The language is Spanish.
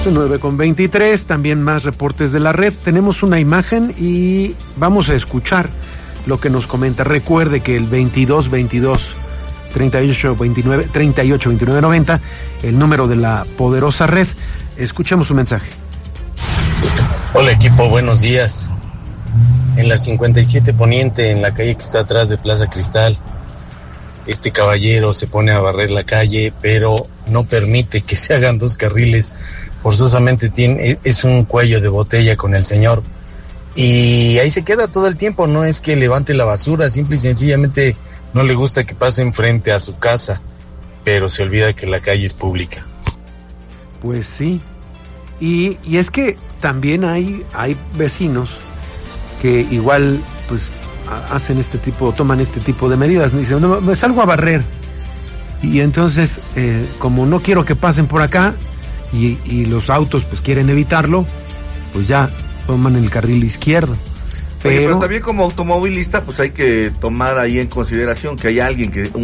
Son 9:23, también más reportes de la red. Tenemos una imagen y vamos a escuchar lo que nos comenta. Recuerde que el 2222-3829-90, el número de la poderosa red. Escuchemos su mensaje. Hola equipo, buenos días. En la 57 Poniente, en la calle que está atrás de Plaza Cristal, este caballero se pone a barrer la calle, pero no permite que se hagan dos carriles. Forzosamente es un cuello de botella con el señor. Y ahí se queda todo el tiempo, no es que levante la basura, simple y sencillamente no le gusta que pasen frente a su casa, pero se olvida que la calle es pública. Pues sí, y es que también hay vecinos que igual pues toman este tipo de medidas. Me dicen, no, me salgo a barrer, y entonces como no quiero que pasen por acá, y los autos pues quieren evitarlo, pues ya toman el carril izquierdo. Pero también como automovilista pues hay que tomar ahí en consideración que hay alguien,